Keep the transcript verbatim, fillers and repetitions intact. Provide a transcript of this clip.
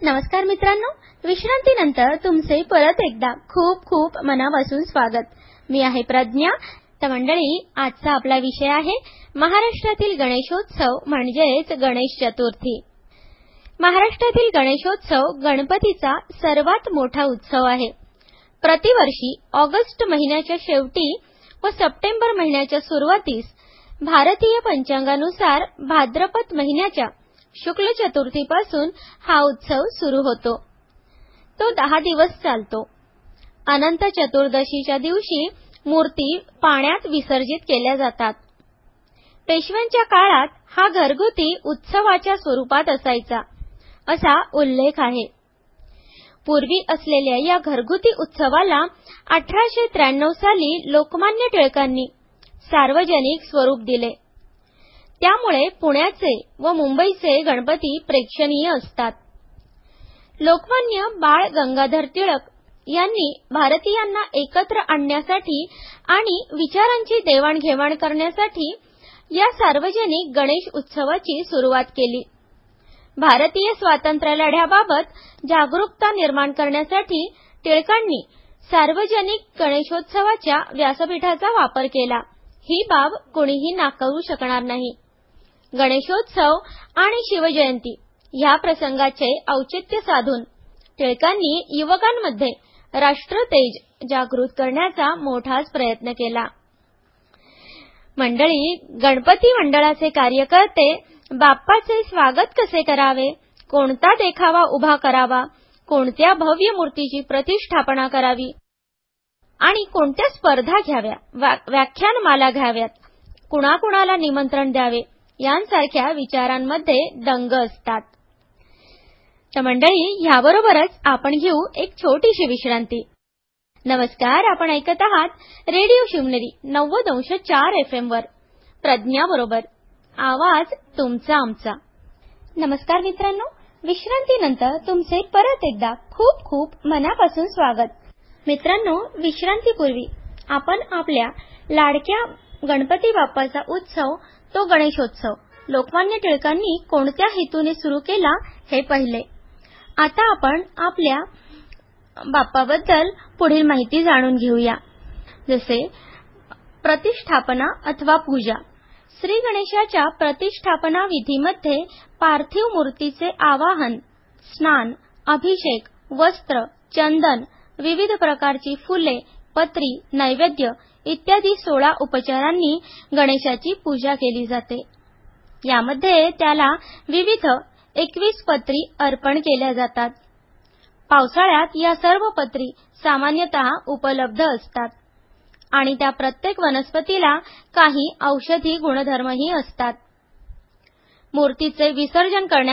नमस्कार मित्रांनो, विश्रांतीनंतर तुमचे परत एकदा खूप खूप मनापासून स्वागत. मी आहे प्रज्ञा. तर मंडळी, आजचा आपला विषय आहे महाराष्ट्रातील गणेशोत्सव म्हणजेच गणेश चतुर्थी. महाराष्ट्रातील गणेशोत्सव गणपतीचा सर्वात मोठा उत्सव आहे. प्रतिवर्षी ऑगस्ट महिन्याच्या शेवटी व सप्टेंबर महिन्याच्या सुरुवातीस भारतीय पंचांगानुसार भाद्रपद महिन्याच्या शुक्ल चतुर्थीपासून हा उत्सव सुरू होतो. तो दहा दिवस चालतो. अनंत चतुर्दशीच्या दिवशी मूर्ती पाण्यात विसर्जित केल्या जातात. पेशव्यांच्या काळात हा घरगुती उत्सवाच्या स्वरूपात असायचा असा उल्लेख आहे. पूर्वी असलेल्या या घरगुती उत्सवाला अठराशे त्र्याण्णव साली लोकमान्य टिळकांनी सार्वजनिक स्वरूप दिले. त्यामुळे पुण्याचे व मुंबईचे गणपती प्रेक्षणीय असतात. लोकमान्य बाळ गंगाधर टिळक यांनी भारतीयांना एकत्र आणण्यासाठी आणि विचारांची देवाणघेवाण करण्यासाठी या सार्वजनिक गणेश उत्सवाची सुरुवात केली. भारतीय स्वातंत्र्य लढ्याबाबत जागरूकता निर्माण करण्यासाठी टिळकांनी सार्वजनिक गणेशोत्सवाच्या व्यासपीठाचा वापर केला. ही बाब कोणीही नाकारू शकणार नाही. गणेशोत्सव आणि शिवजयंती ह्या प्रसंगाचे औचित्य साधून टिळकांनी युवकांमध्ये राष्ट्रतेज जागृत करण्याचा मोठाच प्रयत्न केला. मंडळी, गणपती मंडळाचे कार्यकर्ते बाप्पाचे स्वागत कसे करावे, कोणता देखावा उभा करावा, कोणत्या भव्य मूर्तीची प्रतिष्ठापना करावी आणि कोणत्या स्पर्धा घ्याव्या, व्याख्यानमाला घ्याव्यात, कुणाकुणाला निमंत्रण द्यावे यांसारख्या विचारांमध्ये दंग असतात. तर मंडळी, ह्याबरोबरच आपण घेऊ एक छोटीशी विश्रांती. नमस्कार, आपण ऐकत आहात रेडिओ शिवनेरी नव्वद अंश चार एफ एम वर प्रज्ञा बरोबर, आवाज तुमचा आमचा. नमस्कार मित्रांनो, विश्रांतीनंतर तुमचे परत एकदा खूप खूप मनापासून स्वागत. मित्रांनो, विश्रांतीपूर्वी आपण आपल्या लाडक्या गणपती बाप्पाचा उत्सव, तो गणेशोत्सव, लोकमान्य टिळकांनी कोणत्या हेतूने सुरू केला हे पाहिले. आता आपण आपल्या बाप्पाबद्दल पुढील माहिती जाणून घेऊया. जसे प्रतिष्ठापना अथवा पूजा. श्री गणेशाच्या प्रतिष्ठापना विधीमध्ये पार्थिव मूर्तीचे आवाहन, स्नान, अभिषेक, वस्त्र, चंदन, विविध प्रकारची फुले, पत्री, नैवेद्य इत्यादी सोळा उपचारांनी गणेशाची पूजा केली जाते. यामध्ये त्याला विविध एकवीस पत्री अर्पण केल्या जातात. पावसाळ्यात या सर्व पत्री सामान्यतः उपलब्ध असतात आणि त्या प्रत्येक वनस्पतीला काही औषधी गुणधर्मही असतात. मूर्तीचे विसर्जन करण्यासाठी